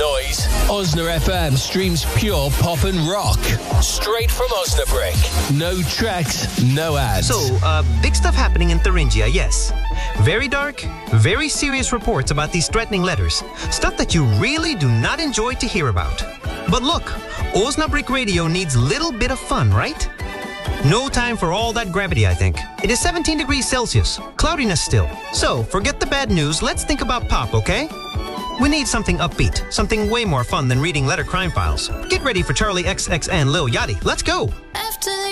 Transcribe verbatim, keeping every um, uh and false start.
noise. Osna F M streams pure pop and rock. Straight from Osnabrück. No tracks, no ads. So, uh, big stuff happening in Thuringia, yes. Very dark, very serious reports about these threatening letters. Stuff that you really do not enjoy to hear about. But look, Osnabrück Radio needs a little bit of fun, right? No time for all that gravity, I think. It is seventeen degrees Celsius, cloudiness still. So, forget the bad news, let's think about pop, okay? We need something upbeat, something way more fun than reading letter crime files. Get ready for Charlie X X and Lil Yachty. Let's go!